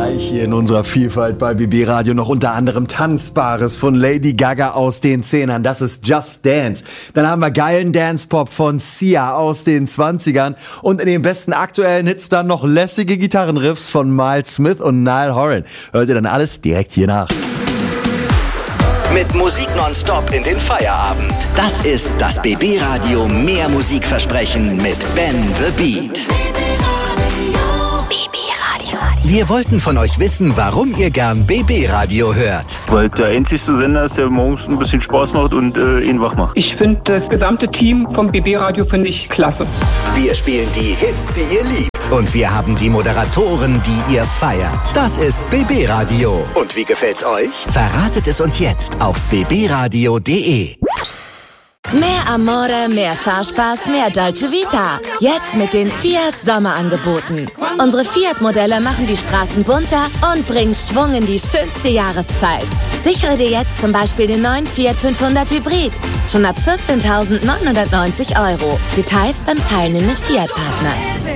Gleich hier in unserer Vielfalt bei BB Radio noch unter anderem Tanzbares von Lady Gaga aus den 10ern. Das ist Just Dance. Dann haben wir geilen Dance-Pop von Sia aus den 20ern. Und in den besten aktuellen Hits dann noch lässige Gitarrenriffs von Miles Smith und Niall Horan. Hört ihr dann alles direkt hier nach. Mit Musik nonstop in den Feierabend. Das ist das BB Radio Mehr Musikversprechen mit Ben the Beat. Wir wollten von euch wissen, warum ihr gern BB Radio hört. Weil der einzigste Sender ist, der morgens ein bisschen Spaß macht und ihn wach macht. Ich finde das gesamte Team vom BB Radio finde ich klasse. Wir spielen die Hits, die ihr liebt. Und wir haben die Moderatoren, die ihr feiert. Das ist BB Radio. Und wie gefällt's euch? Verratet es uns jetzt auf bbradio.de. Mehr Amore, mehr Fahrspaß, mehr Dolce Vita. Jetzt mit den Fiat Sommerangeboten. Unsere Fiat-Modelle machen die Straßen bunter und bringen Schwung in die schönste Jahreszeit. Sichere dir jetzt zum Beispiel den neuen Fiat 500 Hybrid. Schon ab 14.990 €. Details beim teilnehmenden Fiat-Partner.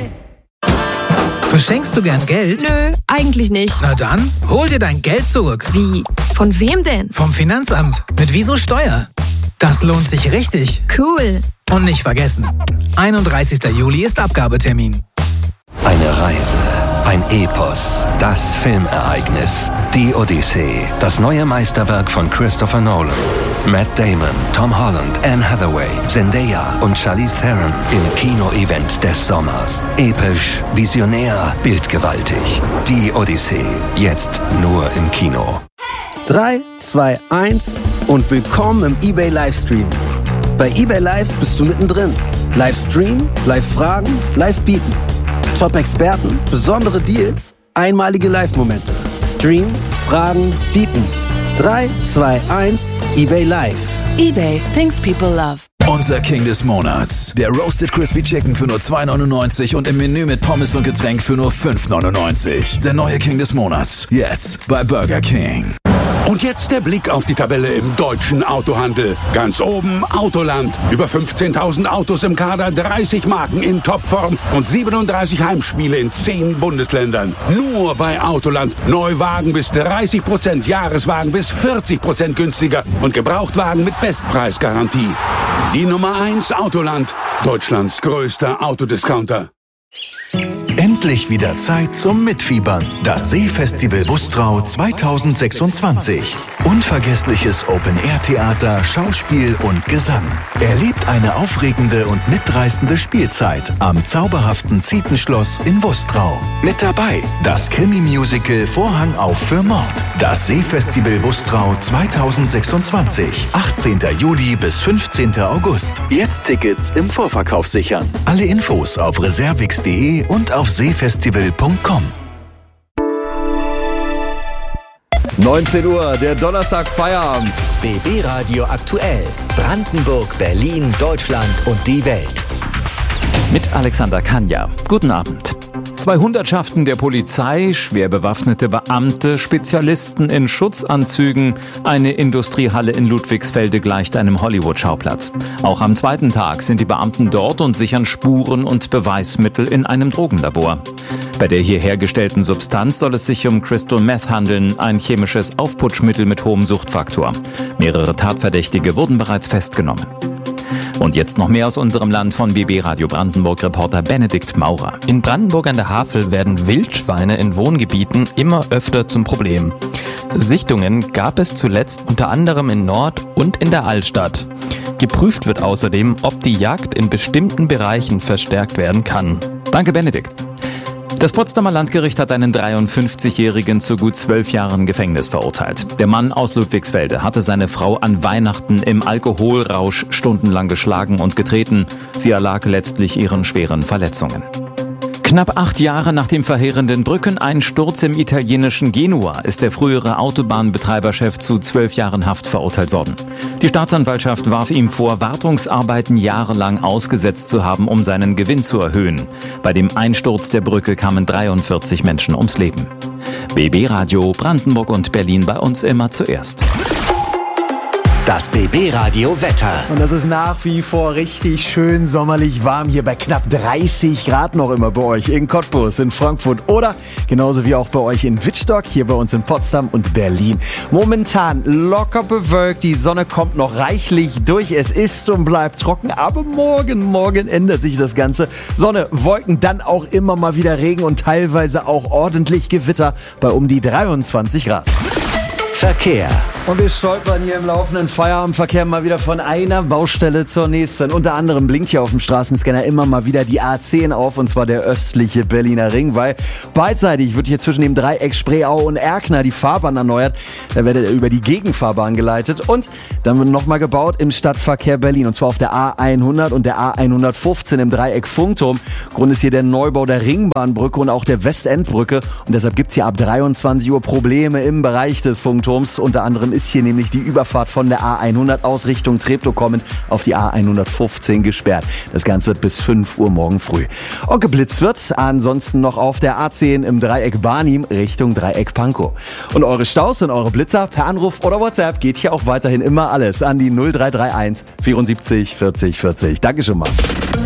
Verschenkst du gern Geld? Nö, eigentlich nicht. Na dann, hol dir dein Geld zurück. Wie? Von wem denn? Vom Finanzamt. Mit Wieso Steuer. Das lohnt sich richtig. Cool. Und nicht vergessen, 31. Juli ist Abgabetermin. Eine Reise, ein Epos, das Filmereignis, die Odyssee, das neue Meisterwerk von Christopher Nolan. Matt Damon, Tom Holland, Anne Hathaway, Zendaya und Charlize Theron im Kino-Event des Sommers. Episch, visionär, bildgewaltig. Die Odyssee, jetzt nur im Kino. 3, 2, 1 und willkommen im eBay Livestream. Bei eBay Live bist du mittendrin. Livestream, Live-Fragen, Live-Bieten. Top-Experten, besondere Deals, einmalige Live-Momente. Stream, Fragen, Bieten. 3, 2, 1, eBay Live. eBay, things people love. Unser King des Monats. Der Roasted Crispy Chicken für nur $2,99 und im Menü mit Pommes und Getränk für nur $5,99. Der neue King des Monats. Jetzt bei Burger King. Und jetzt der Blick auf die Tabelle im deutschen Autohandel. Ganz oben Autoland. Über 15.000 Autos im Kader, 30 Marken in Topform und 37 Heimspiele in 10 Bundesländern. Nur bei Autoland. Neuwagen bis 30%, Jahreswagen bis 40% günstiger und Gebrauchtwagen mit Bestpreisgarantie. Die Nummer 1 Autoland. Deutschlands größter Autodiscounter. Endlich wieder Zeit zum Mitfiebern. Das Seefestival Wustrau 2026. Unvergessliches Open-Air-Theater, Schauspiel und Gesang. Erlebt eine aufregende und mitreißende Spielzeit am zauberhaften Zietenschloss in Wustrau. Mit dabei das Krimi-Musical Vorhang auf für Mord. Das Seefestival Wustrau 2026. 18. Juli bis 15. August. Jetzt Tickets im Vorverkauf sichern. Alle Infos auf reservix.de und auf seefestival.com. 19 Uhr, der Donnerstag Feierabend. BB Radio aktuell. Brandenburg, Berlin, Deutschland und die Welt. Mit Alexander Kanja. Guten Abend. 2 Hundertschaften der Polizei, schwer bewaffnete Beamte, Spezialisten in Schutzanzügen. Eine Industriehalle in Ludwigsfelde gleicht einem Hollywood-Schauplatz. Auch am zweiten Tag sind die Beamten dort und sichern Spuren und Beweismittel in einem Drogenlabor. Bei der hier hergestellten Substanz soll es sich um Crystal Meth handeln, ein chemisches Aufputschmittel mit hohem Suchtfaktor. Mehrere Tatverdächtige wurden bereits festgenommen. Und jetzt noch mehr aus unserem Land von BB Radio Brandenburg-Reporter Benedikt Maurer. In Brandenburg an der Havel werden Wildschweine in Wohngebieten immer öfter zum Problem. Sichtungen gab es zuletzt unter anderem in Nord- und in der Altstadt. Geprüft wird außerdem, ob die Jagd in bestimmten Bereichen verstärkt werden kann. Danke, Benedikt. Das Potsdamer Landgericht hat einen 53-Jährigen zu gut 12 Jahren Gefängnis verurteilt. Der Mann aus Ludwigsfelde hatte seine Frau an Weihnachten im Alkoholrausch stundenlang geschlagen und getreten. Sie erlag letztlich ihren schweren Verletzungen. Knapp 8 Jahre nach dem verheerenden Brückeneinsturz im italienischen Genua ist der frühere Autobahnbetreiberchef zu 12 Jahren Haft verurteilt worden. Die Staatsanwaltschaft warf ihm vor, Wartungsarbeiten jahrelang ausgesetzt zu haben, um seinen Gewinn zu erhöhen. Bei dem Einsturz der Brücke kamen 43 Menschen ums Leben. BB Radio Brandenburg und Berlin bei uns immer zuerst. Das BB Radio Wetter. Und das ist nach wie vor richtig schön sommerlich warm hier bei knapp 30 Grad noch immer bei euch in Cottbus, in Frankfurt oder genauso wie auch bei euch in Wittstock, hier bei uns in Potsdam und Berlin. Momentan locker bewölkt, die Sonne kommt noch reichlich durch, es ist und bleibt trocken, aber morgen ändert sich das Ganze. Sonne, Wolken, dann auch immer mal wieder Regen und teilweise auch ordentlich Gewitter bei um die 23 Grad. Verkehr. Und wir stolpern hier im laufenden Feierabendverkehr mal wieder von einer Baustelle zur nächsten. Unter anderem blinkt hier auf dem Straßenscanner immer mal wieder die A10 auf, und zwar der östliche Berliner Ring, weil beidseitig wird hier zwischen dem Dreieck Spreeau und Erkner die Fahrbahn erneuert. Da werdet ihr über die Gegenfahrbahn geleitet und dann wird nochmal gebaut im Stadtverkehr Berlin, und zwar auf der A100 und der A115 im Dreieck Funkturm. Grund ist hier der Neubau der Ringbahnbrücke und auch der Westendbrücke, und deshalb gibt's hier ab 23 Uhr Probleme im Bereich des Funkturms. Unter anderem ist hier nämlich die Überfahrt von der A100 aus Richtung Treptow kommend auf die A115 gesperrt. Das Ganze bis 5 Uhr morgen früh. Und geblitzt wird ansonsten noch auf der A10 im Dreieck Barnim Richtung Dreieck Pankow. Und eure Staus und eure Blitzer per Anruf oder WhatsApp geht hier auch weiterhin immer alles an die 0331 74 40 40. Danke schon mal.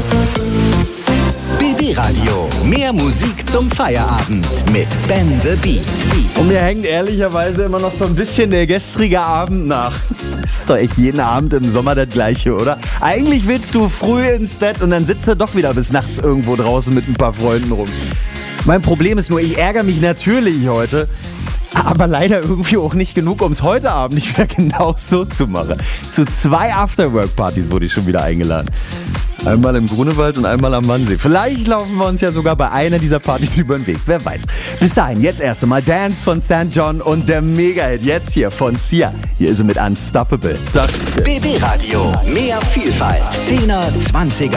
BB Radio. Mehr Musik zum Feierabend mit Ben the Beat. Und mir hängt ehrlicherweise immer noch so ein bisschen der gestrige Abend nach. Ist doch echt jeden Abend im Sommer das Gleiche, oder? Eigentlich willst du früh ins Bett und dann sitzt du doch wieder bis nachts irgendwo draußen mit ein paar Freunden rum. Mein Problem ist nur, ich ärgere mich natürlich heute, aber leider irgendwie auch nicht genug, um es heute Abend nicht wieder genau so zu machen. Zu 2 Afterwork-Partys wurde ich schon wieder eingeladen. Einmal im Grunewald und einmal am Wannsee. Vielleicht laufen wir uns ja sogar bei einer dieser Partys über den Weg. Wer weiß. Bis dahin, jetzt erst einmal Dance von St. John und der Mega-Hit jetzt hier von Sia. Hier ist sie mit Unstoppable. Das BB Radio. Mehr Vielfalt. 10er, 20er